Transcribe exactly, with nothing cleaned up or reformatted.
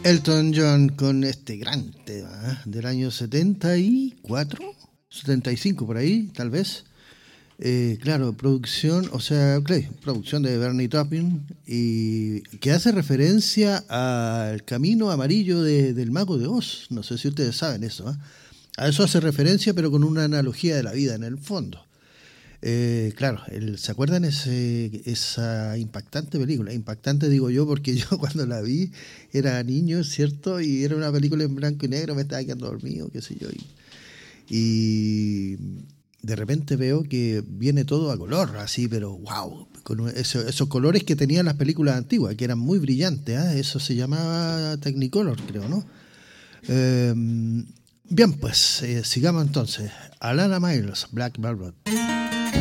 Elton John con este gran tema ¿eh? del año setenta y cuatro, setenta y cinco por ahí, tal vez. Eh, claro, producción, o sea, claro, producción de Bernie Taupin y que hace referencia al camino amarillo de, del Mago de Oz. No sé si ustedes saben eso. ¿eh? A eso hace referencia, pero con una analogía de la vida en el fondo. Eh, claro, el, ¿se acuerdan ese, esa impactante película? Impactante digo yo porque yo cuando la vi era niño, ¿cierto? Y era una película en blanco y negro, me estaba quedando dormido, qué sé yo. Y, y de repente veo que viene todo a color, así, pero wow, con eso, esos colores que tenían las películas antiguas, que eran muy brillantes, ¿eh? Eso se llamaba Technicolor, creo, ¿no? Eh, bien, pues eh, sigamos entonces. Alana Miles, Black Velvet.